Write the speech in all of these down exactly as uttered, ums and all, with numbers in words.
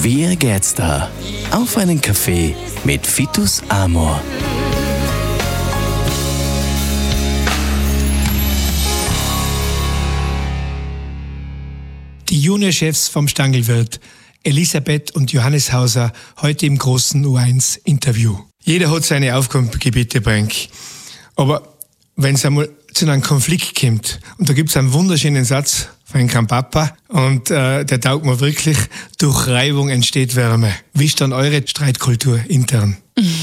Wie geht's da? Auf einen Kaffee mit Vitus Amor. Die Juniorchefs vom Stangelwirt, Elisabeth und Johannes Hauser, heute im großen U eins Interview. Jeder hat seine Aufgabengebiete, Frank. Aber wenn es einmal zu einem Konflikt kommt, und da gibt es einen wunderschönen Satz von einem Papa, und äh, der taugt mir wirklich, durch Reibung entsteht Wärme. Wie ist dann eure Streitkultur intern?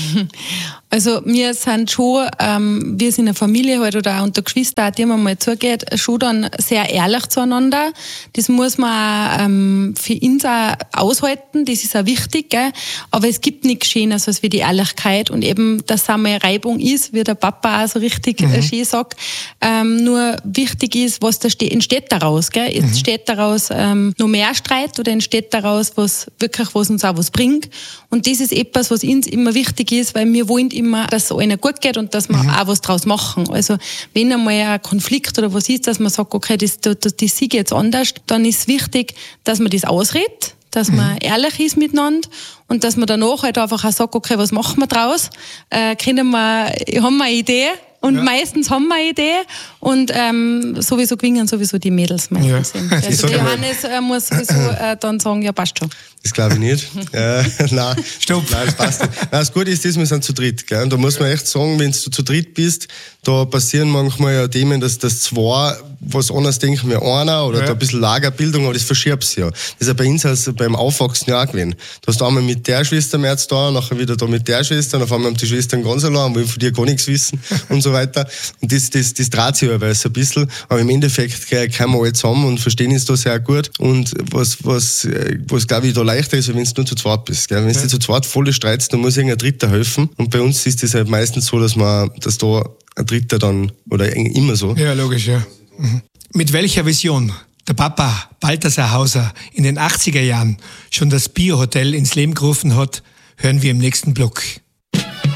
Also wir sind schon, ähm, wir sind eine Familie halt oder auch unter Geschwistern, die man mal zugeht, schon dann sehr ehrlich zueinander. Das muss man auch, ähm, für uns auch aushalten, das ist auch wichtig, gell? Aber es gibt nichts Schönes als wie die Ehrlichkeit und eben, dass es einmal Reibung ist, wie der Papa auch so richtig mhm. schön sagt. Ähm, nur wichtig ist, was da steht, entsteht daraus, gell? Mhm. Entsteht daraus ähm, noch mehr Streit oder entsteht daraus was wirklich, was uns auch was bringt? Und das ist etwas, was uns immer wichtig ist, weil wir wollen immer, dass es allen gut geht und dass wir mhm. auch was draus machen. Also wenn einmal ein Konflikt oder was ist, dass man sagt, okay, das, das, das, das sehe ich jetzt anders, dann ist es wichtig, dass man das ausredet, dass mhm. man ehrlich ist miteinander und dass man danach halt einfach auch sagt, okay, was machen wir draus? Äh, können wir, haben wir eine Idee? Und ja. meistens haben wir eine Idee und ähm, sowieso gewinnen sowieso die Mädels meistens. Ja. Also der Johannes äh, muss sowieso äh, dann sagen, ja passt schon. Das glaube ich nicht. äh, nein, Stopp. Nein, das passt nicht. Nein, das Gute ist, dass wir sind zu dritt. Gell? Und da muss man echt sagen, wenn du zu dritt bist, da passieren manchmal ja Themen, dass das zwei was anderes denken wie einer oder ja. da ein bisschen Lagerbildung, aber das verschiebt sich ja. Das ist ja bei uns also beim Aufwachsen ja auch gewesen. Du hast einmal mit der Schwester mehr zu tun, nachher wieder da mit der Schwester, und auf einmal haben die Schwestern ganz allein, wollen von dir gar nichts wissen und so weiter. Und das, das, das dreht sich ja ein bisschen. Aber im Endeffekt kommen wir alle zusammen und verstehen uns da sehr gut. Und was, was, was glaube ich da leichter ist, wenn du nur zu zweit bist. Gell? Wenn du ja. zu zweit voll streitst, dann muss irgendein Dritter helfen. Und bei uns ist das halt meistens so, dass man, dass da ein Dritter dann, oder immer so. Ja, logisch, ja. Mhm. Mit welcher Vision der Papa Balthasar Hauser in den achtziger Jahren schon das Bio-Hotel ins Leben gerufen hat, hören wir im nächsten Block.